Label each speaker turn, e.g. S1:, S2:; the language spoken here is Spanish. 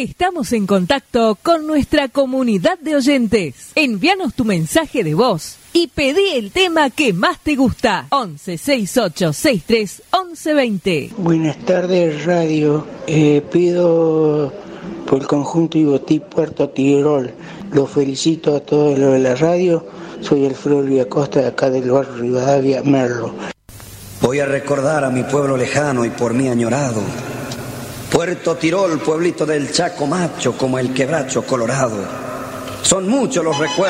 S1: Estamos en contacto con nuestra comunidad de oyentes. Envíanos tu mensaje de voz y pedí el tema que más te gusta. 11 68 63 11 20.
S2: Buenas tardes, radio. Pido por el conjunto Ibotí Puerto Tirol. Los felicito a todos los de la radio. Soy Alfredo Villacosta, de acá del barrio Rivadavia, Merlo.
S3: Voy a recordar a mi pueblo lejano y por mí añorado. Puerto Tirol, pueblito del Chaco macho, como el Quebracho Colorado. Son muchos los recuerdos.